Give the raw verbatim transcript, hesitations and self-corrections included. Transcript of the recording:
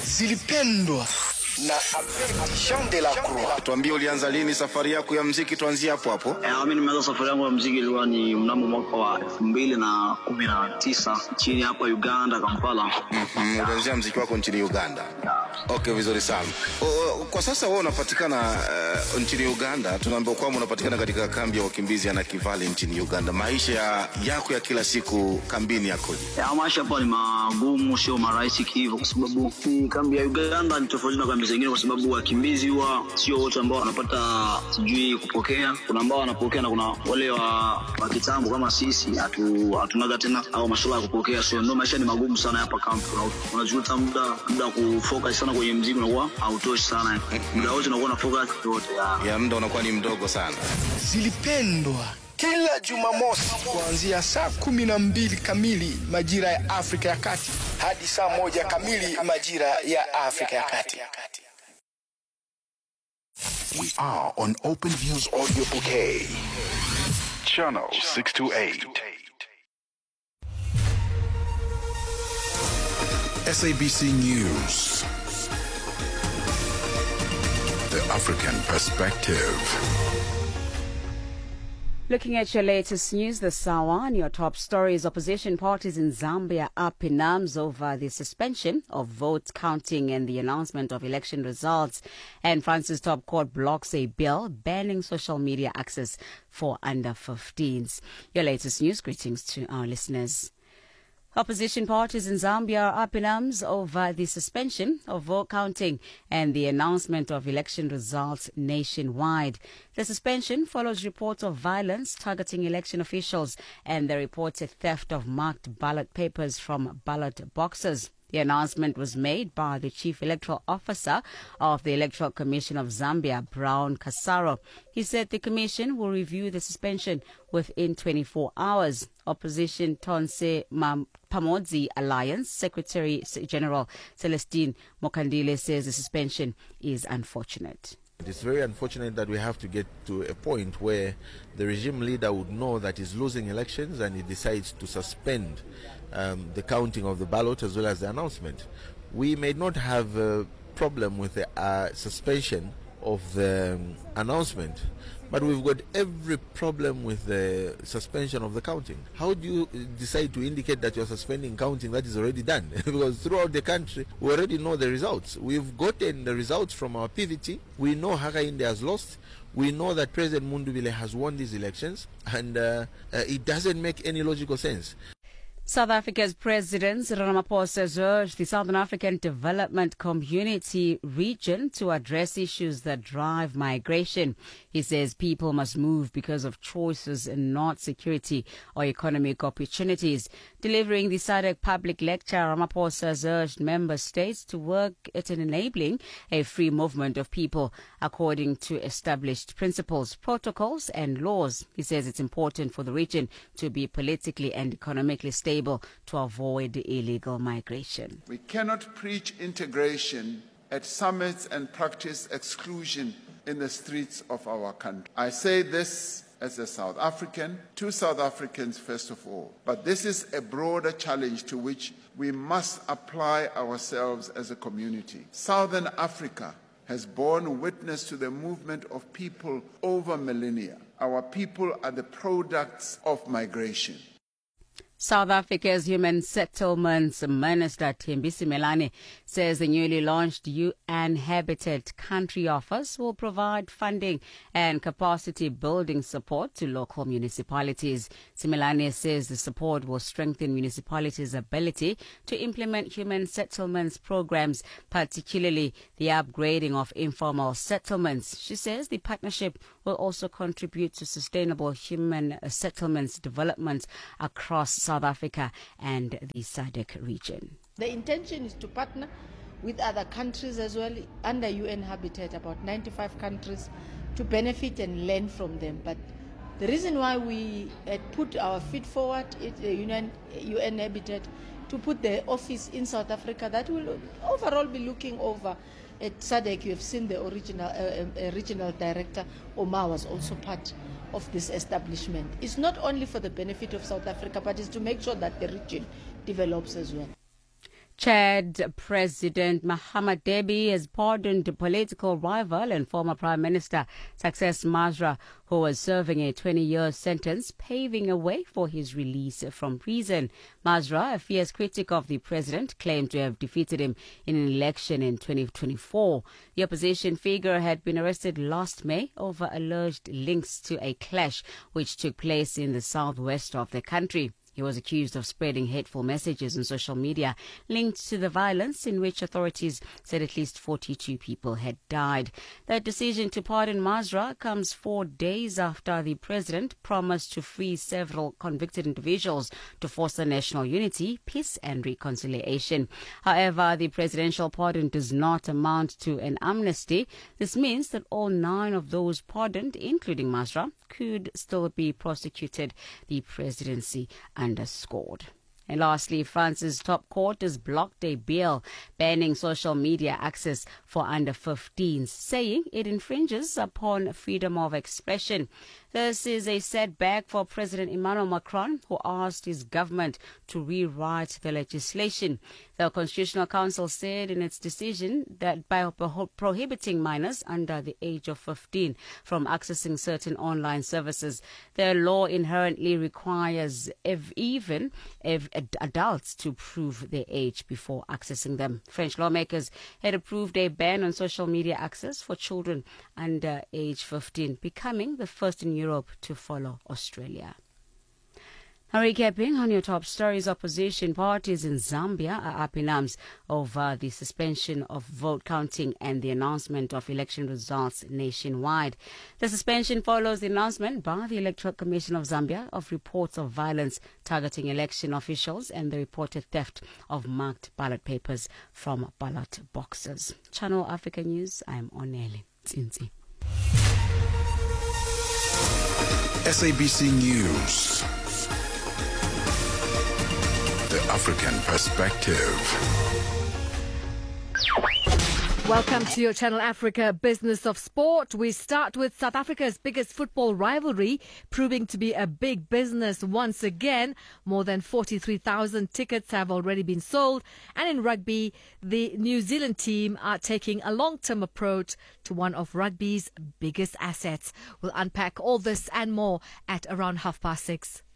zilipendwa na Jean de la Croix. Tuambie ulianza lini safari yako ya muziki, tuanzie hapo hapo. Eh, mimi nimeanza safari yangu ya muziki ilikuwa ni mnamo mwaka wa elfu mbili na kumi na tisa chini hapa Uganda, Kampala. Mhm, ulianza muziki wako nchini Uganda. Okay, vizuri sana. O, o, kwa sasa wewe unapatikana uh, nchini Uganda. Tunaambiwa kwamba unapatikana katika kambi ya wakimbizi ya Nakivale nchini Uganda. Maisha ya, yako ya kila siku kambini yakoje? Ya maisha hapa ni magumu, sio marahisi hivyo, kwa sababu kambi ya Uganda ni tofauti na kambi zingine, kwa sababu wakimbizi huwa sio wote ambao wanapata sijui kupokea. Kuna ambao wanapokea na kuna wale wa, wa kitambo kama sisi hatu hatunaga tena au masuala ya kupokea. So ndio maisha ni magumu sana hapa kambi. Unajuta muda muda kufocus sana kwenye muziki unakuwa hautoshi sana. Muda wote unakuwa na focus yote ya, ya muda unakuwa ni mdogo sana. Zilipendwa kila Jumamosi kuanzia saa kumi na mbili kamili majira ya Afrika ya Kati hadi saa moja kamili majira ya Afrika ya Kati. We are on Open Views Audio Bouquet, channel six two eight. S A B C News, the African perspective. Looking at your latest news this hour, and your top stories: opposition parties in Zambia up in arms over the suspension of vote counting and the announcement of election results. And France's top court blocks a bill banning social media access for under fifteens. Your latest news. Greetings to our listeners. Opposition parties in Zambia are up in arms over the suspension of vote counting and the announcement of election results nationwide. The suspension follows reports of violence targeting election officials and the reported theft of marked ballot papers from ballot boxes. The announcement was made by the Chief Electoral Officer of the Electoral Commission of Zambia, Brown Kasaro. He said the commission will review the suspension within twenty-four hours. Opposition Tonse Pamodzi Alliance Secretary General Celestine Mokandile says the suspension is unfortunate. It is very unfortunate that we have to get to a point where the regime leader would know that he's losing elections and he decides to suspend um, the counting of the ballot as well as the announcement. We may not have a problem with the uh, suspension of the um, announcement, but we've got every problem with the suspension of the counting. How do you decide to indicate that you're suspending counting that is already done? Because throughout the country, we already know the results. We've gotten the results from our P V T. We know Hakainde has lost. We know that President Mundubile has won these elections, and uh, uh, it doesn't make any logical sense. South Africa's President Ramaphosa has urged the Southern African Development Community region to address issues that drive migration. He says people must move because of choices and not security or economic opportunities. Delivering the S A D C public lecture, Ramaphosa has urged member states to work at enabling a free movement of people according to established principles, protocols and laws. He says it's important for the region to be politically and economically stable to avoid illegal migration. We cannot preach integration at summits and practice exclusion in the streets of our country. I say this as a South African, to South Africans first of all, but this is a broader challenge to which we must apply ourselves as a community. Southern Africa has borne witness to the movement of people over millennia. Our people are the products of migration. South Africa's Human Settlements Minister Thembisi Melane says the newly launched U N Habitat Country Office will provide funding and capacity building support to local municipalities. Melane says the support will strengthen municipalities' ability to implement human settlements programs, particularly the upgrading of informal settlements. She says the partnership will also contribute to sustainable human settlements development across South Africa and the S A D C region. The intention is to partner with other countries as well under U N Habitat, about ninety-five countries, to benefit and learn from them. But the reason why we had put our feet forward is uh, U N, U N Habitat to put the office in South Africa that will overall be looking over at S A D C. You have seen the original uh, uh, regional director, Omar, was also part of this establishment. It's not only for the benefit of South Africa, but it's to make sure that the region develops as well. Chad President Mahamat Deby has pardoned political rival and former Prime Minister Success Masra, who was serving a twenty-year sentence, paving a way for his release from prison. Masra, a fierce critic of the president, claimed to have defeated him in an election in twenty twenty-four. The opposition figure had been arrested last May over alleged links to a clash which took place in the southwest of the country. He was accused of spreading hateful messages on social media linked to the violence in which authorities said at least forty-two people had died. The decision to pardon Masra comes four days after the president promised to free several convicted individuals to foster national unity, peace and reconciliation. However, the presidential pardon does not amount to an amnesty. This means that all nine of those pardoned, including Masra, could still be prosecuted. The presidency underscored. And lastly, France's top court has blocked a bill banning social media access for under fifteens, saying it infringes upon freedom of expression. This is a setback for President Emmanuel Macron, who asked his government to rewrite the legislation. The Constitutional Council said in its decision that by pro- prohibiting minors under the age of fifteen from accessing certain online services, the law inherently requires ev- even ev- adults to prove their age before accessing them. French lawmakers had approved a ban on social media access for children under age fifteen, becoming the first in Europe to follow Australia. Now, recapping on your top stories, opposition parties in Zambia are up in arms over the suspension of vote counting and the announcement of election results nationwide. The suspension follows the announcement by the Electoral Commission of Zambia of reports of violence targeting election officials and the reported theft of marked ballot papers from ballot boxes. Channel Africa News, I'm Onele Tsinzi. S A B C News. The African Perspective. Welcome to your Channel Africa Business of Sport. We start with South Africa's biggest football rivalry proving to be a big business once again. More than forty-three thousand tickets have already been sold. And in rugby, the New Zealand team are taking a long-term approach to one of rugby's biggest assets. We'll unpack all this and more at around half past six.